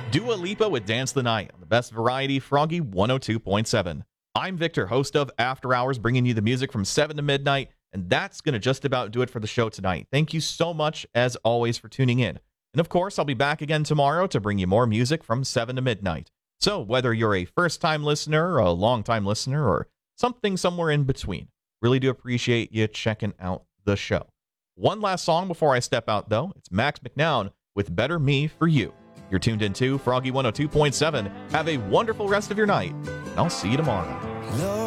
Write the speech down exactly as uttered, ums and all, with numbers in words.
Dua Lipa with Dance the Night on the Best Variety, Froggy one oh two point seven. I'm Victor, host of After Hours, bringing you the music from seven to midnight, and that's going to just about do it for the show tonight. Thank you so much, as always, for tuning in. And of course, I'll be back again tomorrow to bring you more music from seven to midnight. So whether you're a first-time listener, a long-time listener, or something somewhere in between, really do appreciate you checking out the show. One last song before I step out, though. It's Max McNown with Better Me for You. You're tuned into Froggy one oh two point seven. Have a wonderful rest of your night, and I'll see you tomorrow.